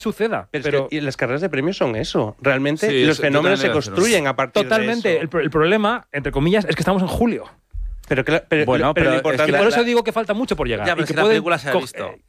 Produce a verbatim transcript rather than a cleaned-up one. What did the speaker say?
suceda. Pero, pero es que, y las carreras de premios son eso. Realmente Sí, los eso, fenómenos se totalmente, construyen a partir totalmente. de eso. El, pro- el problema, entre comillas, es que estamos en julio. Pero, cla- pero, Bueno, lo- pero pero lo es importante Y que por la- eso la- digo que falta mucho por llegar. Ya, pero y es que que la pueden película se ha co- visto. eh,